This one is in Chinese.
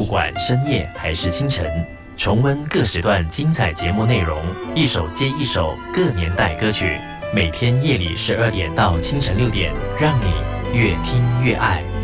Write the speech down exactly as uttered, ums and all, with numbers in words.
管深夜还是清晨，重温各时段精彩节目内容，一首接一首各年代歌曲，每天夜里十二点到清晨六点，让你越听越爱。